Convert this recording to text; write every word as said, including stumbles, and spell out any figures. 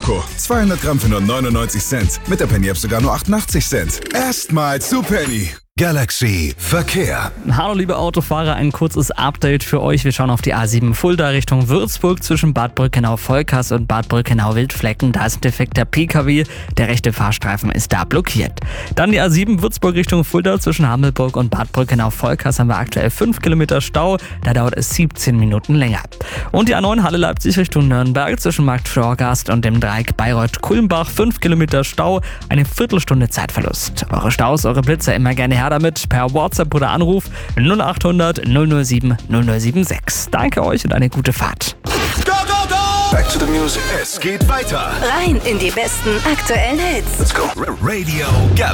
Schoko. zweihundert Gramm für nur neunundneunzig Cent. Mit der Penny-App sogar nur achtundachtzig Cent. Erstmal zu Penny. Galaxy Verkehr. Hallo liebe Autofahrer, ein kurzes Update für euch. Wir schauen auf die A sieben Fulda Richtung Würzburg zwischen Bad Brückenau-Volkers und Bad Brückenau-Wildflecken. Da ist ein defekter P K W, der rechte Fahrstreifen ist da blockiert. Dann die A sieben Würzburg Richtung Fulda zwischen Hammelburg und Bad Brückenau-Volkers haben wir aktuell fünf Kilometer Stau. Da dauert es siebzehn Minuten länger. Und die A neun Halle Leipzig Richtung Nürnberg zwischen Markt Schorgast und dem Dreieck Bayreuth-Kulmbach. fünf Kilometer Stau, eine Viertelstunde Zeitverlust. Eure Staus, eure Blitzer immer gerne her damit per WhatsApp oder Anruf null acht hundert null null sieben null null sieben sechs. Danke euch und eine gute Fahrt. Go, go, go! Back to the music. Es geht weiter. Rein in die besten aktuellen Hits. Let's go. Radio Galaxy.